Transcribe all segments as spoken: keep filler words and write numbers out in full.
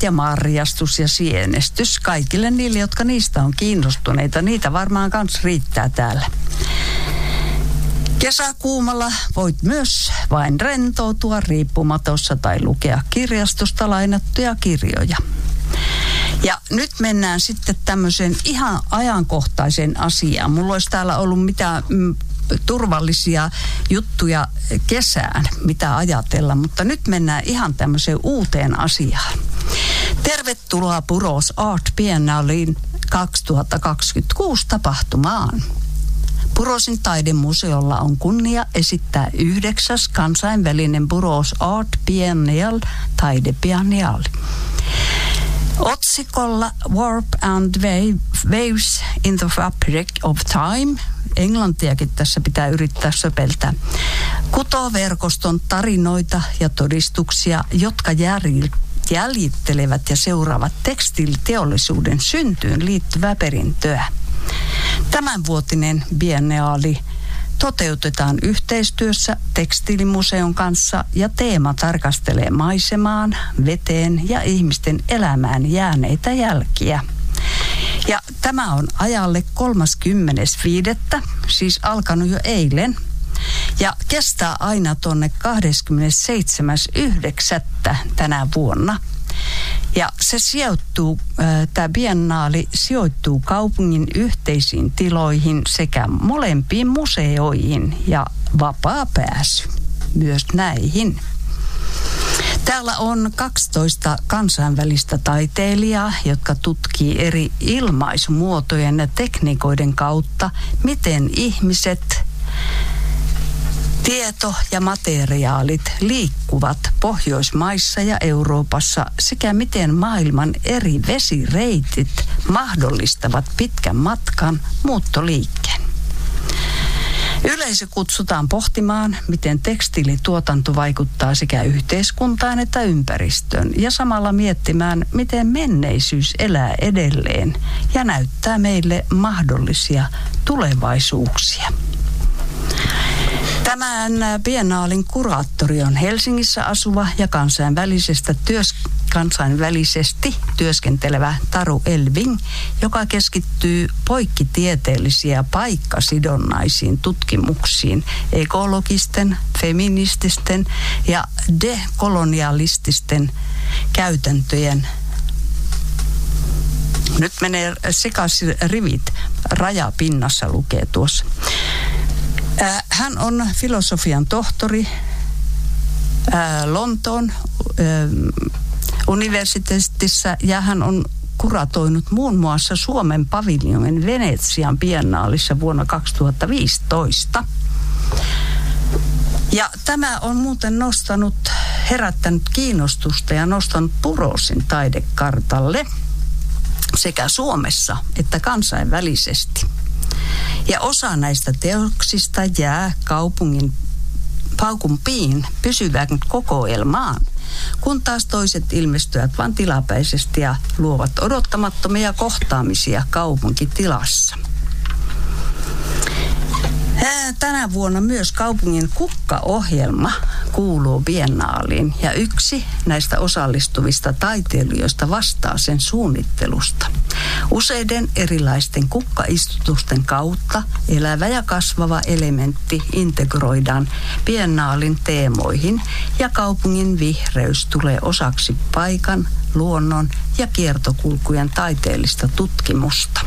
ja marjastus ja sienestys. Kaikille niille, jotka niistä on kiinnostuneita. Niitä varmaan kans riittää täällä. Kesäkuumalla voit myös vain rentoutua riippumatossa tai lukea kirjastosta lainattuja kirjoja. Ja nyt mennään sitten tämmöiseen ihan ajankohtaiseen asiaan. Mulla olisi täällä ollut mitään mm, turvallisia juttuja kesään, mitä ajatella, mutta nyt mennään ihan tämmöiseen uuteen asiaan. Tervetuloa Puros Art Biennaliin kaksituhattakaksikymmentäkuusi tapahtumaan. Purosin taidemuseolla on kunnia esittää yhdeksäs kansainvälinen Puros Art Biennial taidebienniali. Otsikolla Warp and Waves in the Fabric of Time. Englantiakin tässä pitää yrittää söpeltää. Kutoverkoston tarinoita ja todistuksia, jotka jäljittelevät ja seuraavat tekstiiliteollisuuden syntyyn liittyvää perintöä. Tämänvuotinen bienniaali toteutetaan yhteistyössä tekstiilimuseon kanssa ja teema tarkastelee maisemaan, veteen ja ihmisten elämään jääneitä jälkiä. Ja tämä on ajalle kolmaskymmenes viidettä, siis alkanut jo eilen. Ja kestää aina tuonne kahdeskymmenesseitsemäs yhdeksättä tänä vuonna. Ja se sijoittuu, tämä biennaali sijoittuu kaupungin yhteisiin tiloihin sekä molempiin museoihin ja vapaa pääsy myös näihin. Täällä on kaksitoista kansainvälistä taiteilijaa, jotka tutkii eri ilmaisumuotojen ja tekniikoiden kautta, miten ihmiset, tieto ja materiaalit liikkuvat Pohjoismaissa ja Euroopassa sekä miten maailman eri vesireitit mahdollistavat pitkän matkan muuttoliikkeen. Yleisö kutsutaan pohtimaan, miten tekstiilituotanto vaikuttaa sekä yhteiskuntaan että ympäristöön ja samalla miettimään, miten menneisyys elää edelleen ja näyttää meille mahdollisia tulevaisuuksia. Tämän biennaalin kuraattori on Helsingissä asuva ja kansainvälisestä työs, kansainvälisesti työskentelevä Taru Elving, joka keskittyy poikkitieteellisiin ja paikkasidonnaisiin tutkimuksiin ekologisten, feminististen ja dekolonialististen käytäntöjen. Nyt menee sekaisin rivit, rajapinnassa lukee tuossa. Hän on filosofian tohtori Lontoon universiteetissa ja hän on kuratoinut muun muassa Suomen paviljonin Venetsian biennaalissa vuonna kaksituhattaviisitoista. Ja tämä on muuten nostanut, herättänyt kiinnostusta ja nostanut Purosin taidekartalle sekä Suomessa että kansainvälisesti. Ja osa näistä teoksista jää kaupungin paukun piin pysyvään kokoelmaan, kun taas toiset ilmestyvät vain tilapäisesti ja luovat odottamattomia kohtaamisia kaupunkitilassa. Tänä vuonna myös kaupungin kukkaohjelma kuuluu biennaaliin ja yksi näistä osallistuvista taiteilijoista vastaa sen suunnittelusta. Useiden erilaisten kukkaistutusten kautta elävä ja kasvava elementti integroidaan biennaalin teemoihin ja kaupungin vihreys tulee osaksi paikan, luonnon ja kiertokulkujen taiteellista tutkimusta.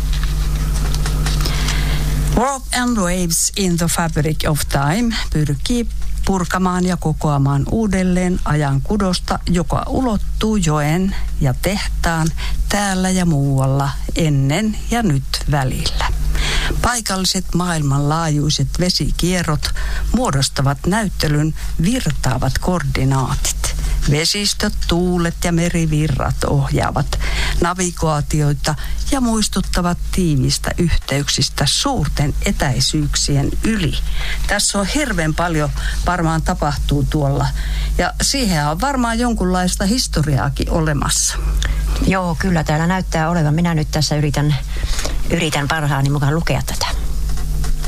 Warp and Waves in the Fabric of Time pyrkii purkamaan ja kokoamaan uudelleen ajan kudosta, joka ulottuu joen ja tehtaan täällä ja muualla ennen ja nyt välillä. Paikalliset maailmanlaajuiset vesikierrot muodostavat näyttelyn virtaavat koordinaatit. Vesistöt, tuulet ja merivirrat ohjaavat navigaatioita ja muistuttavat tiivistä yhteyksistä suurten etäisyyksien yli. Tässä on hirveän paljon varmaan tapahtuu tuolla ja siihen on varmaan jonkunlaista historiaakin olemassa. Joo, kyllä täällä näyttää olevan. Minä nyt tässä yritän, yritän parhaani mukaan lukea tätä.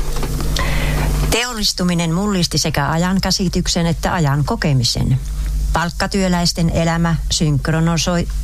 Teollistuminen mullisti sekä ajan käsityksen että ajan kokemisen. Palkkatyöläisten elämä synkronosoi,